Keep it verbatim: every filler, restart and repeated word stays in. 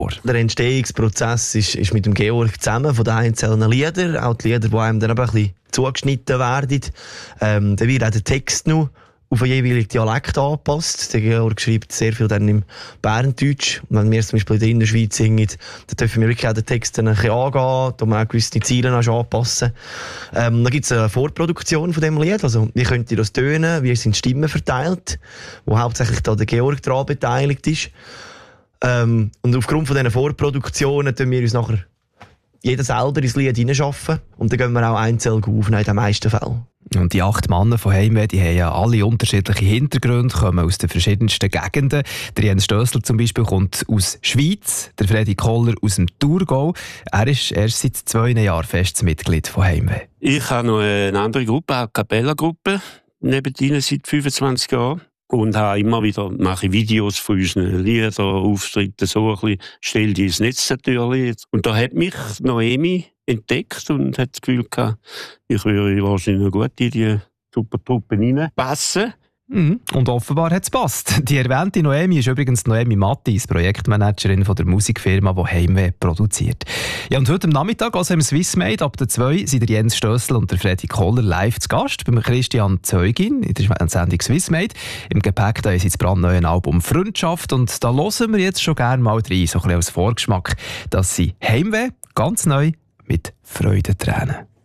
Der Entstehungsprozess ist, ist mit dem Georg zusammen von den einzelnen Liedern, auch die Lieder, die einem dann eben ein bisschen zugeschnitten werden. Ähm, dann wird auch der Text noch auf den jeweiligen Dialekt angepasst. Der Georg schreibt sehr viel dann im Berndeutsch. Und wenn wir zum Beispiel in der Schweiz singen, dann dürfen wir wirklich auch den Text dann ein bisschen angehen, da man auch gewisse Ziele anpassen. Ähm, dann gibt es eine Vorproduktion von dem Lied. Also, wie könnt ihr das tönen? Wie sind Stimmen verteilt? Wo hauptsächlich da der Georg daran beteiligt ist. Ähm, und aufgrund von diesen Vorproduktionen tun wir uns nachher jeder selber ins Lied hineinschaffen. Und dann gehen wir auch einzeln aufnehmen in den meisten Fällen. Und die acht Männer von Heimweh, die haben ja alle unterschiedliche Hintergründe, kommen aus den verschiedensten Gegenden. Der Jens Stössler zum Beispiel kommt aus der Schweiz, der Freddy Koller aus dem Thurgau. Er ist erst seit zwei Jahren festes Mitglied von Heimweh. Ich habe noch eine andere Gruppe, eine A-Cappella-Gruppe, neben ihnen seit fünfundzwanzig Jahren. Und habe immer wieder, mache Videos von unseren Liedern, Auftritten, so ein bisschen, stelle die ins Netz natürlich. Und da hat mich Noemi entdeckt und hat das Gefühl gehabt, ich würde wahrscheinlich gut in die super Truppe reinpassen. Mhm. Und offenbar hat es gepasst. Die erwähnte Noemi ist übrigens Noemi Mattis, Projektmanagerin von der Musikfirma, die Heimweh produziert. Ja, und heute am Nachmittag, also im Swissmade, ab der zwei, sind der Jens Stössel und der Freddy Koller live zu Gast beim Christian Zeugin in der Sendung Swissmade. Im Gepäck da ist das brandneue Album «Freundschaft» und da hören wir jetzt schon gerne mal rein, so ein bisschen als Vorgeschmack, dass sie Heimweh ganz neu mit Freudentränen.